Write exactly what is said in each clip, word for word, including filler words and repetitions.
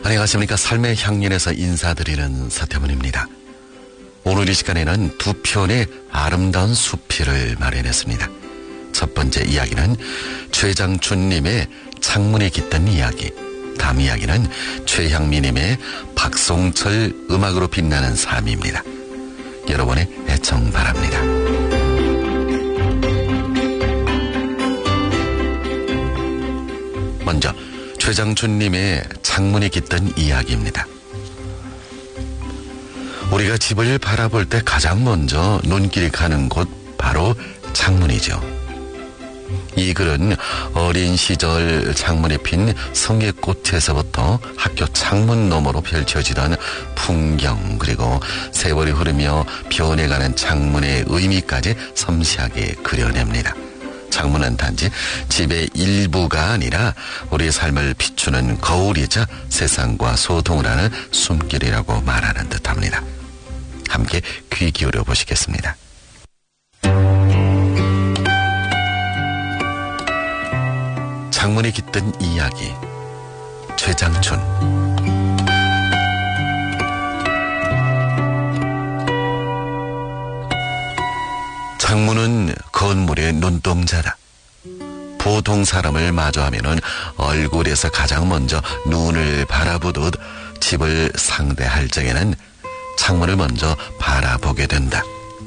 안녕하십니까. 삶의 향연에서 인사드리는 서태문입니다. 오늘 이 시간에는 두 편의 아름다운 수필을 마련했습니다. 첫 번째 이야기는 최장춘님의 창문에 깃든 이야기, 다음 이야기는 최향미님의 박송철 음악으로 빛나는 삶입니다. 여러분의 애청 바랍니다. 먼저 최장춘님의 창문에 깃든 이야기입니다. 우리가 집을 바라볼 때 가장 먼저 눈길이 가는 곳 바로 창문이죠. 이 글은 어린 시절 창문에 핀 성게꽃에서부터 학교 창문 너머로 펼쳐지던 풍경, 그리고 세월이 흐르며 변해가는 창문의 의미까지 섬세하게 그려냅니다. 창문은 단지 집의 일부가 아니라 우리 삶을 비추는 거울이자 세상과 소통을 하는 숨길이라고 말하는 듯합니다. 함께 귀 기울여 보시겠습니다. 창문에 깃든 이야기, 최장춘. 창문은 건물의 눈동자다. 보통 사람을 마주하면은 얼굴에서 가장 먼저 눈을 바라보듯 집을 상대할 적에는 창문을 먼저 바라보게 된다.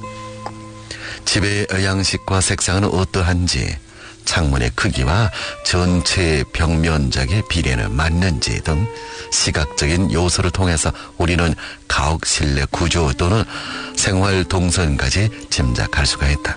집의 양식과 색상은 어떠한지, 창문의 크기와 전체 벽면적의 비례는 맞는지 등 시각적인 요소를 통해서 우리는 가옥 실내 구조 또는 생활 동선까지 짐작할 수가 있다.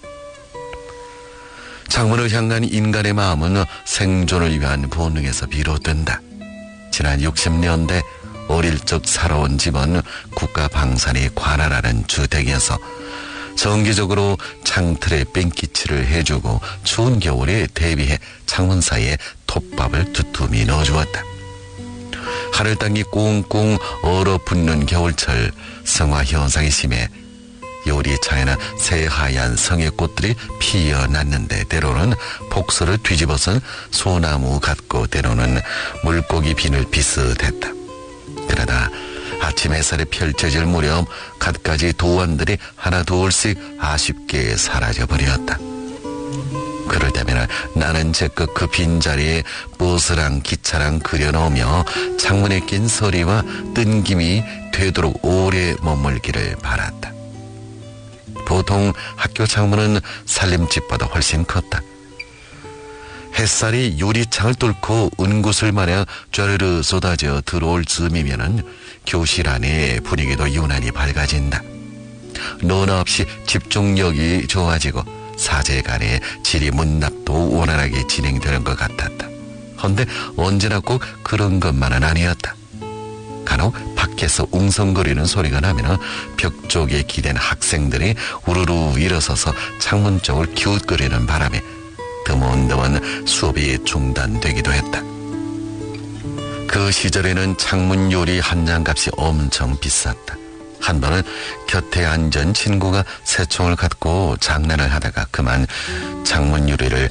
창문을 향한 인간의 마음은 생존을 위한 본능에서 비롯된다. 지난 육십 년대 어릴 적 살아온 집은 국가 방산이 관할하는 주택에서 정기적으로 창틀에 뺑기칠을 해주고 추운 겨울에 대비해 창문 사이에 톱밥을 두툼히 넣어주었다. 하늘 땅이 꽁꽁 얼어붙는 겨울철 성화 현상이 심해 요리창에는 새하얀 성의꽃들이 피어났는데 때로는 폭설을 뒤집어선 소나무 같고 때로는 물고기 비늘 비슷했다. 그러다 아침 햇살이 펼쳐질 무렵 갖가지 도안들이 하나 둘씩 아쉽게 사라져버렸다. 그럴 때면 나는 제껏 그 빈자리에 버스랑 기차랑 그려놓으며 창문에 낀 서리와 뜬김이 되도록 오래 머물기를 바랐다. 보통 학교 창문은 살림집보다 훨씬 컸다. 햇살이 유리창을 뚫고 은구슬 마냥 쫘르르 쏟아져 들어올 즈음이면은 교실 안의 분위기도 유난히 밝아진다. 너나 없이 집중력이 좋아지고 사제간의 지리 문납도 원활하게 진행되는 것 같았다. 헌데 언제나 꼭 그런 것만은 아니었다. 간혹 밖에서 웅성거리는 소리가 나면 벽 쪽에 기댄 학생들이 우르르 일어서서 창문 쪽을 기웃거리는 바람에 드문드문 수업이 중단되기도 했다. 그 시절에는 창문 요리 한 장 값이 엄청 비쌌다. 한 번은 곁에 앉은 친구가 새총을 갖고 장난을 하다가 그만 창문 유리를